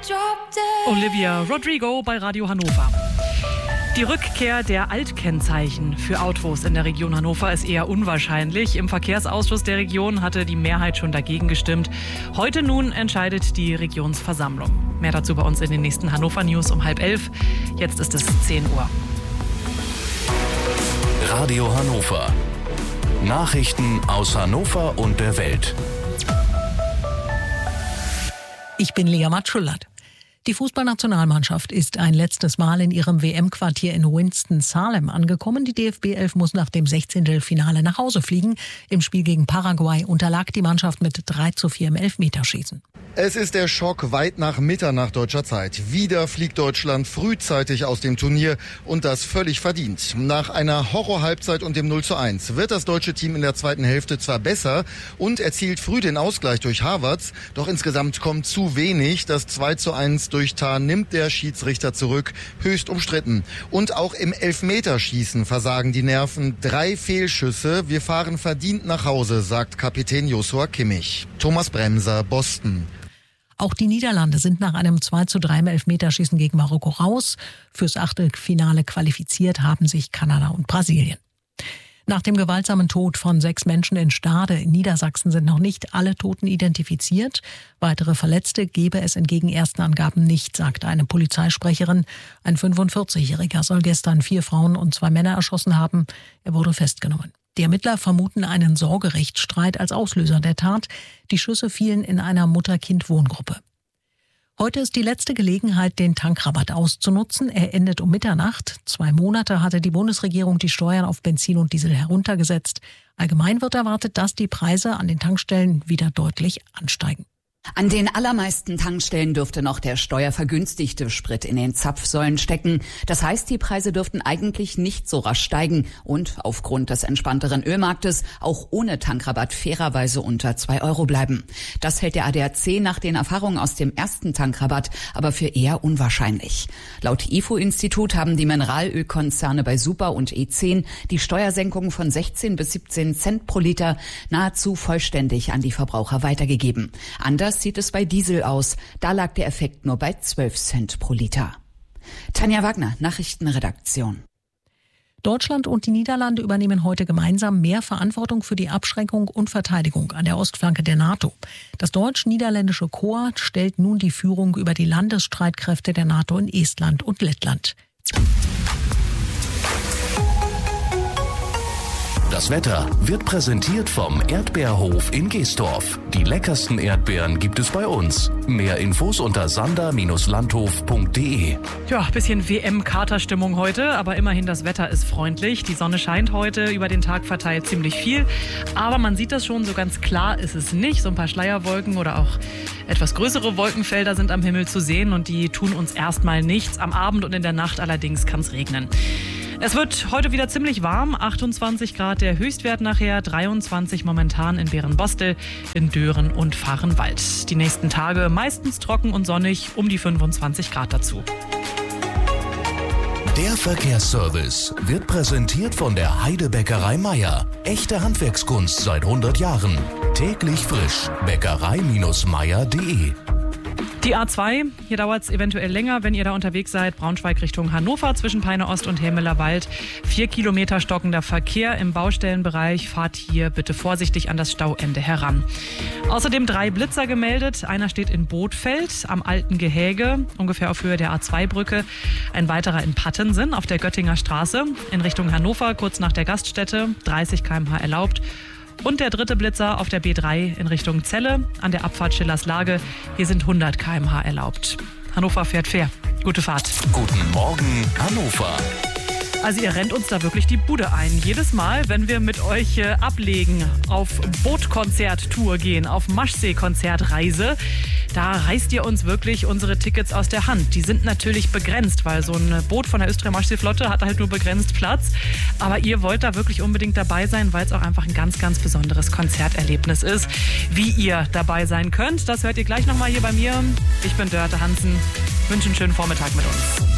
Olivia Rodrigo bei Radio Hannover. Die Rückkehr der Altkennzeichen für Autos in der Region Hannover ist eher unwahrscheinlich. Im Verkehrsausschuss der Region hatte die Mehrheit schon dagegen gestimmt. Heute nun entscheidet die Regionsversammlung. Mehr dazu bei uns in den nächsten Hannover News um 10:30. Jetzt ist es 10 Uhr. Radio Hannover. Nachrichten aus Hannover und der Welt. Ich bin Lea Matschulat. Die Fußballnationalmannschaft ist ein letztes Mal in ihrem WM-Quartier in Winston-Salem angekommen. Die DFB 11 muss nach dem 16. Finale nach Hause fliegen. Im Spiel gegen Paraguay unterlag die Mannschaft mit 3:4 im Elfmeterschießen. Es ist der Schock weit nach Mitternacht deutscher Zeit. Wieder fliegt Deutschland frühzeitig aus dem Turnier und das völlig verdient. Nach einer Horror-Halbzeit und dem 0:1 wird das deutsche Team in der zweiten Hälfte zwar besser und erzielt früh den Ausgleich durch Havertz, doch insgesamt kommt zu wenig. Das 2:1 durch Tah nimmt der Schiedsrichter zurück, höchst umstritten. Und auch im Elfmeterschießen versagen die Nerven. 3 Fehlschüsse. Wir fahren verdient nach Hause, sagt Kapitän Joshua Kimmich. Thomas Bremser, Boston. Auch die Niederlande sind nach einem 2:3 im Elfmeterschießen gegen Marokko raus. Fürs Achtelfinale qualifiziert haben sich Kanada und Brasilien. Nach dem gewaltsamen Tod von 6 Menschen in Stade in Niedersachsen sind noch nicht alle Toten identifiziert. Weitere Verletzte gebe es entgegen ersten Angaben nicht, sagte eine Polizeisprecherin. Ein 45-Jähriger soll gestern 4 Frauen und 2 Männer erschossen haben. Er wurde festgenommen. Die Ermittler vermuten einen Sorgerechtsstreit als Auslöser der Tat. Die Schüsse fielen in einer Mutter-Kind-Wohngruppe. Heute ist die letzte Gelegenheit, den Tankrabatt auszunutzen. Er endet um Mitternacht. 2 Monate hatte die Bundesregierung die Steuern auf Benzin und Diesel heruntergesetzt. Allgemein wird erwartet, dass die Preise an den Tankstellen wieder deutlich ansteigen. An den allermeisten Tankstellen dürfte noch der steuervergünstigte Sprit in den Zapfsäulen stecken. Das heißt, die Preise dürften eigentlich nicht so rasch steigen und aufgrund des entspannteren Ölmarktes auch ohne Tankrabatt fairerweise unter 2 € bleiben. Das hält der ADAC nach den Erfahrungen aus dem ersten Tankrabatt aber für eher unwahrscheinlich. Laut IFO-Institut haben die Mineralölkonzerne bei Super und E10 die Steuersenkung von 16 bis 17 Cent pro Liter nahezu vollständig an die Verbraucher weitergegeben. Anders sieht es bei Diesel aus. Da lag der Effekt nur bei 12 Cent pro Liter. Tanja Wagner, Nachrichtenredaktion. Deutschland und die Niederlande übernehmen heute gemeinsam mehr Verantwortung für die Abschreckung und Verteidigung an der Ostflanke der NATO. Das deutsch-niederländische Korps stellt nun die Führung über die Landesstreitkräfte der NATO in Estland und Lettland. Das Wetter wird präsentiert vom Erdbeerhof in Geestorf. Die leckersten Erdbeeren gibt es bei uns. Mehr Infos unter sander-landhof.de. Ja, bisschen WM-Katerstimmung heute, aber immerhin das Wetter ist freundlich. Die Sonne scheint heute über den Tag verteilt ziemlich viel. Aber man sieht das schon, so ganz klar ist es nicht. So ein paar Schleierwolken oder auch etwas größere Wolkenfelder sind am Himmel zu sehen und die tun uns erstmal nichts. Am Abend und in der Nacht allerdings kann es regnen. Es wird heute wieder ziemlich warm, 28 Grad der Höchstwert nachher, 23 momentan in Beerenbostel, in Dören und Vahrenwald. Die nächsten Tage meistens trocken und sonnig, um die 25 Grad dazu. Der Verkehrsservice wird präsentiert von der Heidebäckerei Meier. Echte Handwerkskunst seit 100 Jahren. Täglich frisch. Bäckerei-meier.de. Die A2, hier dauert es eventuell länger, wenn ihr da unterwegs seid. Braunschweig Richtung Hannover zwischen Peine Ost und Helmeler Wald. 4 Kilometer stockender Verkehr im Baustellenbereich. Fahrt hier bitte vorsichtig an das Stauende heran. Außerdem 3 Blitzer gemeldet. Einer steht in Bothfeld am Alten Gehäge, ungefähr auf Höhe der A2-Brücke. Ein weiterer in Pattensen auf der Göttinger Straße in Richtung Hannover, kurz nach der Gaststätte. 30 km/h erlaubt. Und der 3. Blitzer auf der B3 in Richtung Celle an der Abfahrt Schillers Lage. Hier sind 100 km/h erlaubt. Hannover fährt fair. Gute Fahrt. Guten Morgen, Hannover. Also ihr rennt uns da wirklich die Bude ein. Jedes Mal, wenn wir mit euch ablegen, auf Bootkonzert-Tour gehen, auf Maschsee-Konzertreise, da reißt ihr uns wirklich unsere Tickets aus der Hand. Die sind natürlich begrenzt, weil so ein Boot von der Österreich-Maschsee-Flotte hat halt nur begrenzt Platz. Aber ihr wollt da wirklich unbedingt dabei sein, weil es auch einfach ein ganz, ganz besonderes Konzerterlebnis ist. Wie ihr dabei sein könnt, das hört ihr gleich nochmal hier bei mir. Ich bin Dörte Hansen. Ich wünsche einen schönen Vormittag mit uns.